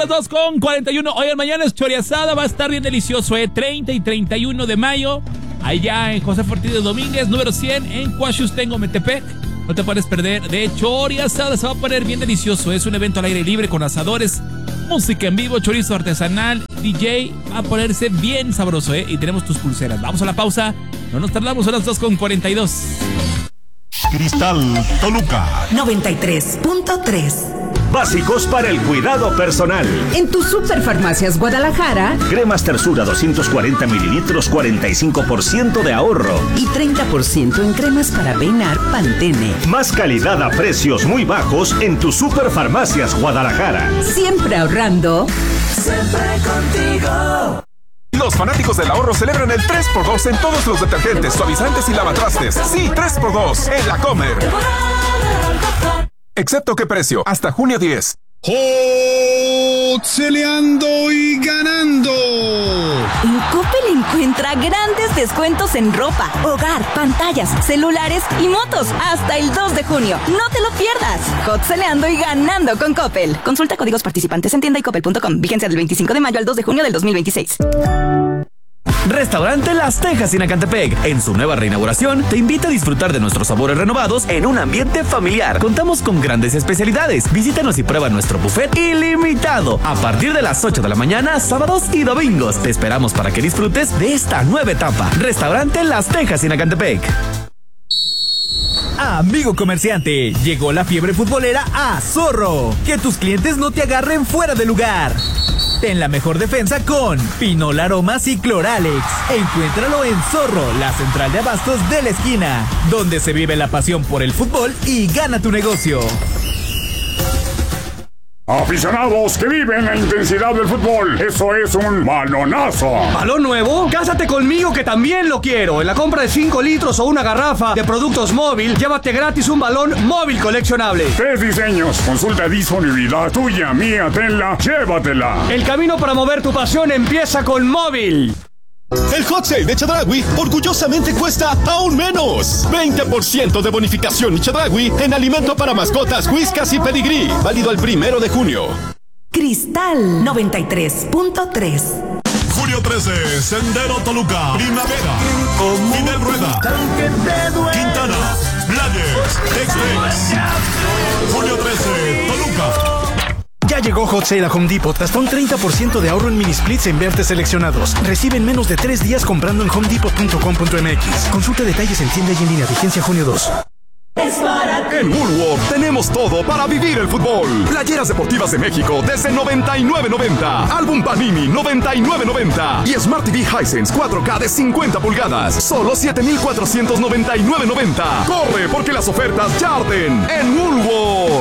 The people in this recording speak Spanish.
las 2:41. Oigan, mañana es choriasada, va a estar bien delicioso, 30 y 31 de mayo, allá en José Fortínez Domínguez, número 100, en Coaxustengo, Metepec. No te puedes perder de choriasada, se va a poner bien delicioso. Es un evento al aire libre con asadores, música en vivo, chorizo artesanal, DJ. Va a ponerse bien sabroso, y tenemos tus pulseras. Vamos a la pausa, no nos tardamos, a las 2:42. Cristal Toluca 93.3. Básicos para el cuidado personal. En tu Superfarmacias Guadalajara, Cremas Tersura 240 mililitros, 45% de ahorro. y 30% en cremas para peinar Pantene. Más calidad a precios muy bajos en tu Superfarmacias Guadalajara. Siempre ahorrando. Siempre contigo. Los fanáticos del ahorro celebran el 3x2 en todos los detergentes, suavizantes y lavatrastes. Sí, 3x2 en La Comer. Excepto qué precio, hasta junio 10. Celeando y ganando. En Coppel encuentra grandes descuentos en ropa, hogar, pantallas, celulares y motos hasta el 2 de junio. No te lo pierdas. Hotceleando y ganando con Coppel. Consulta códigos participantes en tienda y coppel.com. Vigencia del 25 de mayo al 2 de junio del 2026. Restaurante Las Tejas en Acantepec, en su nueva reinauguración, te invita a disfrutar de nuestros sabores renovados en un ambiente familiar. Contamos con grandes especialidades. Visítanos y prueba nuestro buffet ilimitado a partir de las 8 de la mañana, sábados y domingos. Te esperamos para que disfrutes de esta nueva etapa. Restaurante Las Tejas en Acantepec. Amigo comerciante, llegó la fiebre futbolera a Zorro. Que tus clientes no te agarren fuera de lugar. Ten la mejor defensa con Pinol Aromas y Cloralex. Encuéntralo en Zorro, la central de abastos de la esquina, donde se vive la pasión por el fútbol y gana tu negocio. Aficionados que viven la intensidad del fútbol, eso es un balonazo. ¿Balón nuevo? Cásate conmigo que también lo quiero. En la compra de 5 litros o una garrafa de productos móvil, llévate gratis un balón móvil coleccionable. 3 diseños, consulta disponibilidad, tuya, mía, tenla, llévatela. El camino para mover tu pasión empieza con móvil. El hot sale de Chedraui orgullosamente cuesta aún menos. 20% de bonificación Chedraui en alimento para mascotas, whiskas y pedigrí. Válido el 1 de junio. Cristal 93.3. Julio 13, Sendero Toluca, Primavera, Fidel Rueda, Quintana, Blayes, Express. Julio 13, Toluca. Ya llegó Hot Sale a Home Depot. Hasta un 30% de ahorro en mini splits en vertes seleccionados. Recibe en menos de 3 días comprando en homedepot.com.mx. Consulta detalles en tienda y en línea. Vigencia junio 2. En Woolworth tenemos todo para vivir el fútbol. Playeras deportivas de México desde $99.90. Álbum Panini $99.90. Y Smart TV Hisense 4K de 50 pulgadas. Solo $7,499.90. Corre porque las ofertas ya arden en Woolworth.